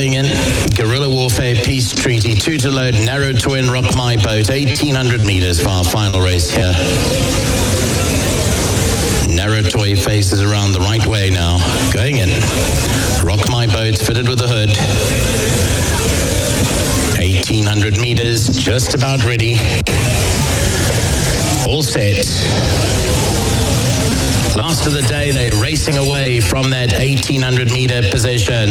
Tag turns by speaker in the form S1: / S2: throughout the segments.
S1: going in. Guerrilla Warfare, Peace Treaty, 2 to load, Narrow Twin, Rock My Boat, 1,800 meters for our final race here. Narrow Toy faces around the right way now. Going in. Rock My Boat, fitted with a hood. 1,800 meters, just about ready. All set. Last of the day, they're racing away from that 1,800-meter position.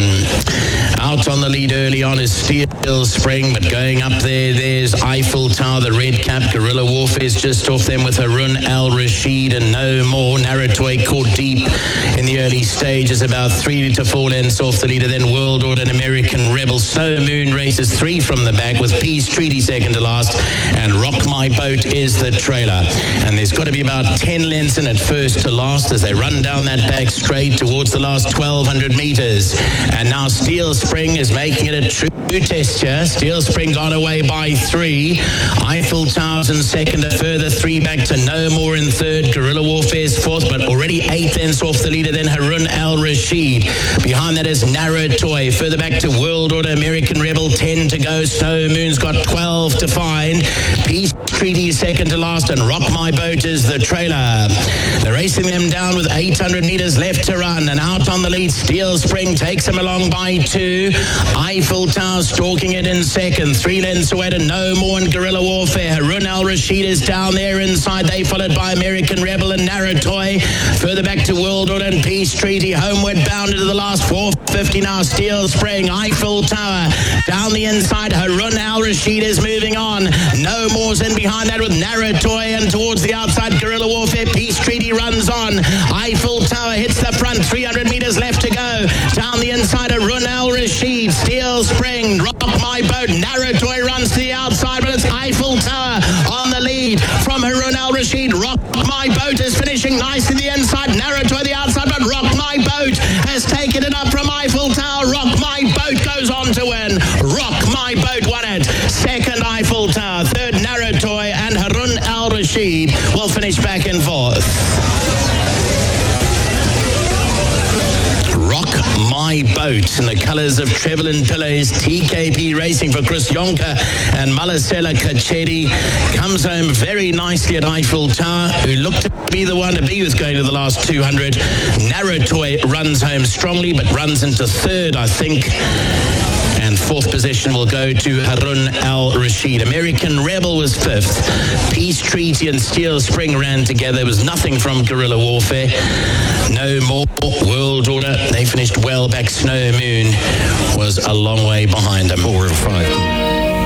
S1: Out on the lead early on is Steel Spring, but going up there's Eiffel Tower, the red cap. Guerrilla Warfare's just off them with Harun Al Rashid and No More. Narrow Toy caught deep in the early stages, about 3 to 4 lengths off the leader. Then World Order and American Rebel. Snow Moon races 3 from the back with Peace Treaty second to last, and Rock My Boat is the trailer. And there's got to be about 10 lengths in at first to last as they run down that back straight towards the last 1,200 meters. And now Steel Spring is making it a true test here. Steel Spring got away by 3. Eiffel Towers in second, a further 3 back to No More in third. Guerrilla Warfare's fourth, but already 8 lengths off the leader. Then Harun Al Rashid. Behind that is Narrow Toy. Further back to World Order, American Rebel, 10 to go. Snow Moon's got 12 to find. Peace Treaty second to last, and Rock My Boat is the trailer. They're racing them down with 800 meters left to run, and out on the lead, Steel Spring takes him along by 2. Eiffel Tower stalking it in second, 3 lengths away to No More and Guerrilla Warfare. Harun Al Rashid is down there inside. They followed by American Rebel and Narrow Toy. Further back to World Order and Peace Treaty. Homeward bound into the last 450 now. Steel Spring, Eiffel Tower down the inside. Harun Al Rashid is moving on. No More's in behind that with Narrow Toy, and towards the outside, Guerrilla Warfare. Peace Treaty runs on. Eiffel Tower hits the front, 300 meters left to go. Down the inside, Harun Al Rashid. Steel Spring, Rock My Boat. Narrow Toy runs to the outside, but it's Eiffel Tower on the lead from Harun Al Rashid. Rock My Boat is finishing nice in the inside. Narrow Toy the outside, but Rock My Boat has taken it up from Eiffel Tower. Rock My Boat goes on to win. Rock My Boat won it. Second, Eiffel Tower. Third, Narrow Toy, and Harun Al Rashid will finish back in fourth. Rock My Boat in the colours of Trevelyan Pillars, TKP Racing for Chris Yonka and Malasela Kachedi, comes home very nicely at Eiffel Tower, who looked to be the one to be with going to the last 200. Narrow Toy runs home strongly, but runs into third, I think. And fourth position will go to Harun Al Rashid. American Rebel was fifth. Peace Treaty and Steel Spring ran together. There was nothing from Guerrilla Warfare. No More, World Order, they finished well back. Snow Moon was a long way behind them.